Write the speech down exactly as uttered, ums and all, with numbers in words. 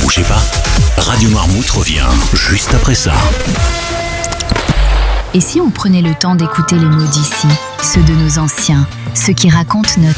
bougez pas. Radio Noirmouth revient juste après ça. Et si on prenait le temps d'écouter les mots d'ici, ceux de nos anciens, ceux qui racontent notre île ?